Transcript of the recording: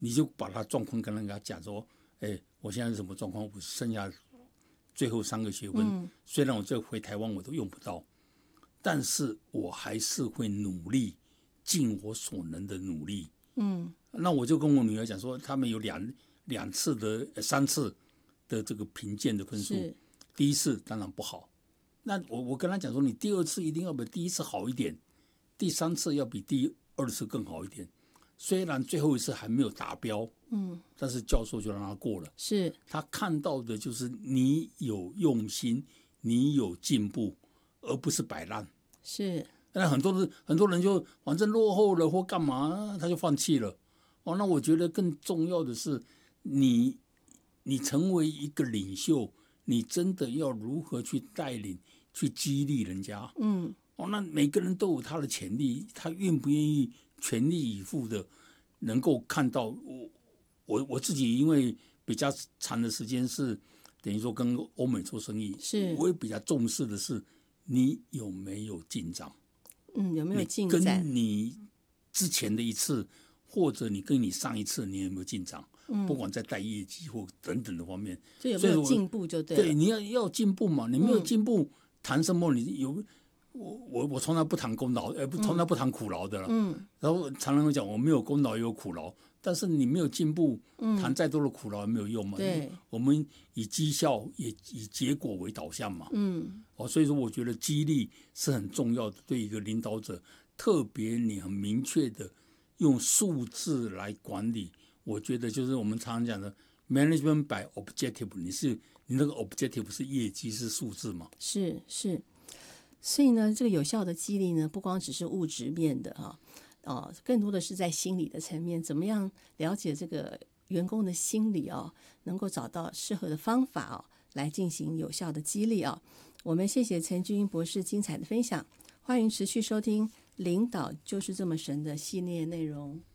你就把他状况跟人家讲说，我现在是什么状况？我剩下最后3个学分，虽然我这回台湾我都用不到，但是我还是会努力，尽我所能的努力。那我就跟我女儿讲说，他们有3次的这个评鉴的分数，第一次当然不好，那我跟他讲说，你第2次一定要比第1次好一点，第3次要比第2次更好一点。虽然最后一次还没有达标，但是教授就让他过了。 是他看到的就是你有用心，你有进步，而不是摆烂。 是， 那很多人就反正落后了或干嘛，他就放弃了。那我觉得更重要的是，你成为一个领袖，你真的要如何去带领、去激励人家。那每个人都有他的潜力，他愿不愿意全力以赴的能够看到我自己，因为比较长的时间是等于说跟欧美做生意， 是我也比较重视的是你有没有进展， 有没有进展？ 跟你之前的一次，或者你跟你上一次，你有没有进展？不管在带业绩或等等的方面， 就有没有进步就对了。 对，你要进步嘛，你没有进步，谈什么？你有我从来不谈功劳，从来不谈苦劳的了。然后常常会讲我没有功劳也有苦劳，但是你没有进步，谈再多的苦劳也没有用嘛。 对， 我们以绩效也以结果为导向嘛。所以说我觉得激励是很重要的，对一个领导者，特别你很明确的用数字来管理，我觉得就是我们常常讲的 management by objective， 你那个 objective 是业绩是数字嘛？ 是。所以呢，这个有效的激励呢，不光只是物质面的更多的是在心理的层面，怎么样了解这个员工的心理能够找到适合的方法来进行有效的激励我们谢谢陈俊英博士精彩的分享，欢迎持续收听《领导就是这么神》的系列内容。